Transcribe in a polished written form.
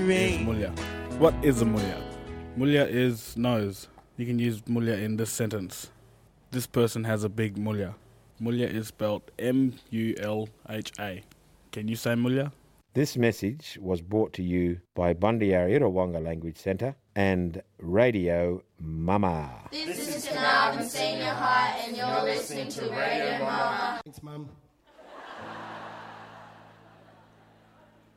mean? Mulya. What is a mulya? Mulya is nose. You can use mulya in this sentence. This person has a big mulya. Mulya is spelled M-U-L-H-A. Can you say mulya? This message was brought to you by Bundyari Wonga Language Centre and Radio Mama. This is Carnarvon Senior High and you're listening to Radio Mama. Thanks, Mum.